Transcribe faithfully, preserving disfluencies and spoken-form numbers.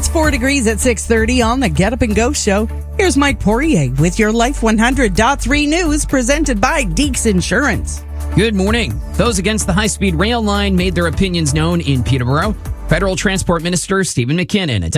It's four degrees at six thirty on the Get Up and Go show. Here's Mike Poirier with your Life one hundred point three news presented by Deeks Insurance. Good morning. Those against the high-speed rail line made their opinions known in Peterborough. Federal Transport Minister Stephen McKinnon